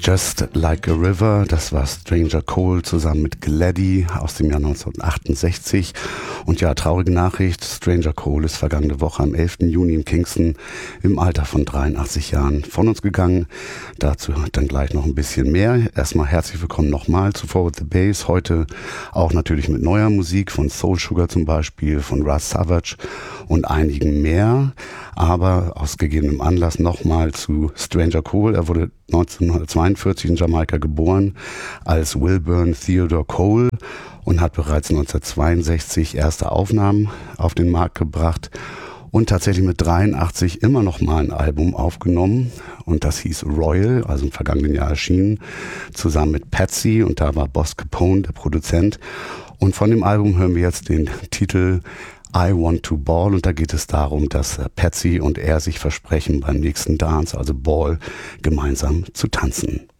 Just Like a River, das war Stranger Cole zusammen mit Gladdy aus dem Jahr 1968. Und ja, traurige Nachricht, Stranger Cole ist vergangene Woche am 11. Juni in Kingston im Alter von 83 Jahren von uns gegangen. Dazu dann gleich noch ein bisschen mehr. Erstmal herzlich willkommen nochmal zu Forward the Bass. Heute auch natürlich mit neuer Musik von Soul Sugar zum Beispiel, von Russ Savage und einigen mehr. Aber aus gegebenem Anlass nochmal zu Stranger Cole. Er wurde 1942 in Jamaika geboren als Wilburn Theodore Cole und hat bereits 1962 erste Aufnahmen auf den Markt gebracht und tatsächlich mit 83 immer noch mal ein Album aufgenommen und das hieß Royal, also im vergangenen Jahr erschienen, zusammen mit Patsy und da war Boss Capone der Produzent und von dem Album hören wir jetzt den Titel I Want to Ball und da geht es darum, dass Patsy und er sich versprechen, beim nächsten Dance, also Ball, gemeinsam zu tanzen.